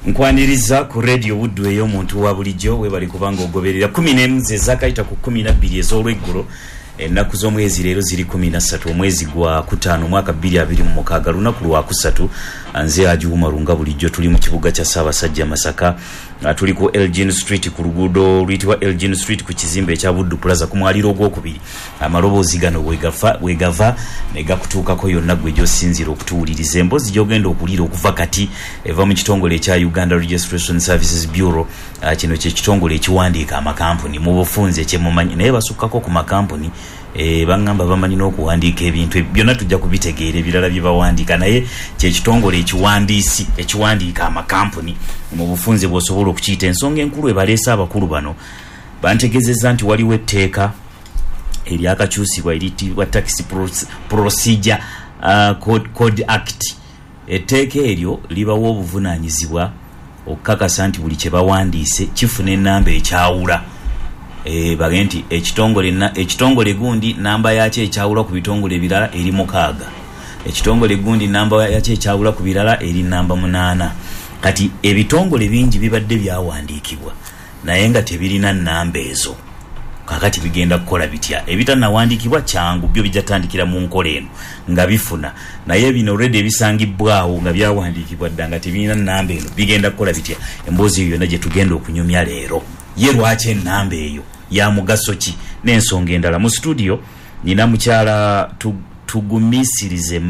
Nkwaniriza ku radio Woodwe y'omuntu wa bulijjo we bali kubanga ogoberera 14 ezakaita ku 12 ez'olweggulo ennaku z'omwezi leero ziri 13 omwezi gwa kutaano mwaka 2026 lunaku lwa kusatu nze Ajuuma Lunga bulijjo tuli mu kibuga kya Ssaabasajja Masaka tuli ku Elgin Street ku luguudo luyitibwa Elgin Street ku kizimbe ekya Buddu Plaza ku mwaliro ogwokubiri amaloboozi gano wegava ne gakutuukako yonna gwe gy'osinzira okutuwuliriza emboozi gy'ogenda okuliira okuva kati eva mu kitongole ekya Uganda Registration Services Bureau kino kye kitongole ekiwandiika amakampuni mu bufunze kyemumanyi naye basukkako ku makampuni bangamba bamanyi n'okuwandiika ebintu byonna tujja kubitegeera ebirala bye bawandiika naye kye kitongole ekiwandiika amakampuni mu bufunze bw'osobola okukiyita ensonga enkulu ebaleese abakulu bano bantegezezza nti waliwo etteeka eryakakyusibwa eritibwa Tax Procedure Code Act. Etteeka eryo libawa obuvunaanyizibwa okukakasa nti buli kye bawandiise kifuna ennamba ekyawula bagenda nti ekitongole gundi namba yakyo ekyawula ku bitongole ebirala eri 6, ekitongole gundi namba yakyo ekyawula ku birala eri namba 8. kati ebitongole bingi bibadde byawandiikibwa naye nga tebirina namba ezo kakati bigenda kukola bitya ebitanawandiikibwa kyangu byo bijatandikira mu nkola eno nga bifuna naye bino already ebisangibwawo nga byawandiikibwa ddanga tebirina namba eno bigenda kukola bitya emboozi eyo yonna gye tugenda okunyumya leero ye lwaki ennamba eyo ya mugaso ki n'ensonga endala mu studio nina mukyala tugumisirize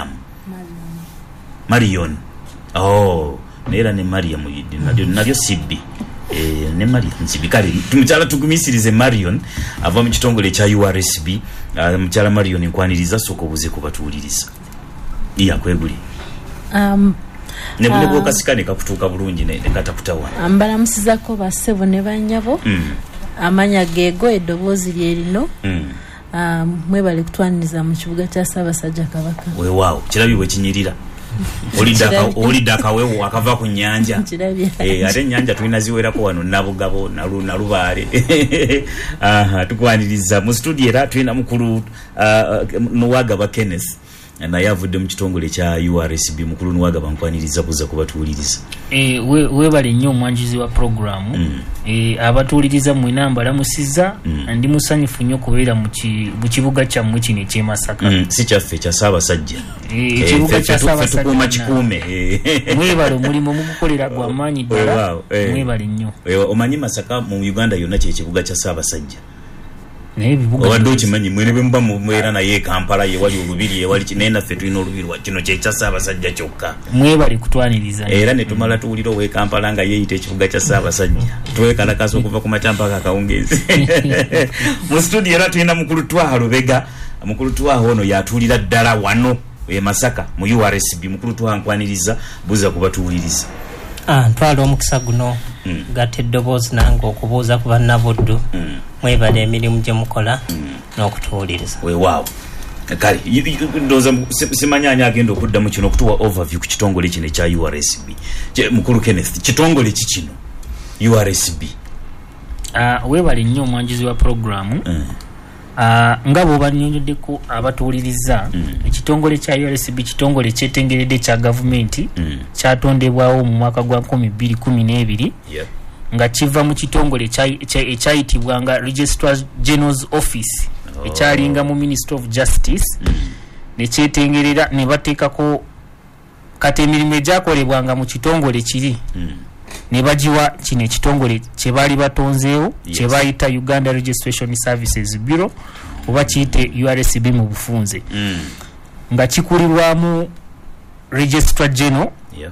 Marion neera ne Mariam nalyo sibbi ne Mariam nsibikale tumukyala tugumisirize Marion ava mu kitongole ekya URSB mukyala Marion nkwaniriza soko buze kubatuuliriza yakweguli ne bwo kasikane kakutuuka bulungi ne katakutawa ambalamusizako bassebo ne bannyabo amanya geego eddoboozi lyerino mwebale kutwaniriza mu kibuga kya Ssaabasajja Kabaka weewaawo kirabibwe kinyirira olidaka wewo akava ku nnyanja ate ennyanja tulina ziwerako wano Nabugabo Nalubaale tukwaniriza mu studio era tulina mukulu Nuwagaba Kenneth naye avudde mu kitongole kya URSB mukulu Nuwagaba nkwaniriza buza kubatuuliriza webale nnyo omwanjuzi wa programu abatuuliriza mu namba lamusiza ndi musanyufu nnyo kubeera mu kibuga kyammwe kino eky'e Masaka si kyaffe kya Ssaabasajja ekibuga kya Ssaabasajja tukuuma kikuume mwebale omulimu mugukolera gwa maanyi ddala mwebale nnyo omanyi Masaka mu Uganda yonna ky'ekibuga kya Ssaabasajja owadde okimanyi mwene bwe muba mwera naye Kampala yewali olubiri yewali kinene naffe tulina olubiri kino kyekya Ssaabasajja kyokka mwebale kutwaniriza era ne tumala tuwulira owe Kampala nga yeeyita ekibuga kya Ssaabasajja twekalakasa okuva ku makya mpaka akawungeezi mu studio era tulina mukulu Twaha Lubega mukulu Twaha ono yatuulira ddala wano e Masaka mu URSB mukulu Twaha nkwaniriza buza kubatuwuliriza ntwala omukisa guno gatta eddoboozi nange okubuuza ku bannabuddu mwebale emirimu gye mukola n'okutuwuliriza weewaawo kale ndowooza simanyanya agenda okuddamu kino okutuwa overview ku kitongole kino ekya URSB mukulu Kenneth kitongole ki kino URSB weebale nnyo omwanjuzi wa programu nga bw'obanyonyoddeko abatuwuliriza ekitongole kya URSB kitongole kyetengeredde kya gavumenti kyatondebwawo mu mwaka gwa 2012 nga kiva mu kitongole ekyayitibwa nga Registrar General's Office ekyalinga mu Ministry of Justice nekyetengerera ne bateekako kati emirimu egyakolebwanga mu kitongole kiri ne bagiwa kino ekitongole kye baali batonzeewo kye bayita Uganda Registration Services Bureau oba kiyite URSB mu bufunze nga kikulirwamu Registrar General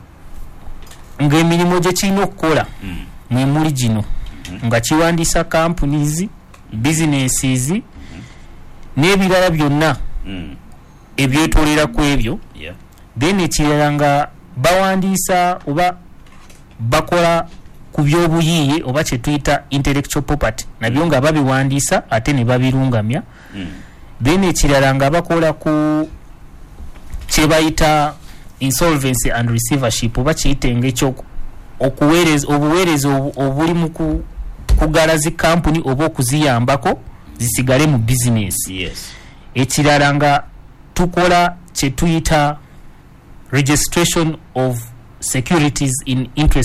ng'emirimu gye kirina okukola mwe muli gino nga kiwandiisa companies businesses n'ebirala byonna ebyetoolera ku ebyo then ekirala nga bawandiisa oba bakola ku by'obuyiiye oba kye tuyita intellectual property nabyo nga babiwandiisa ate ne babirungamya then ekirala nga bakola ku kye bayita insolvency and receivership oba kiyite ng'ekyo obuweereza obuli mu kugala zi company oba okuziyambako zisigale mu business ekirala nga tukola kye tuyita registration of securities in interest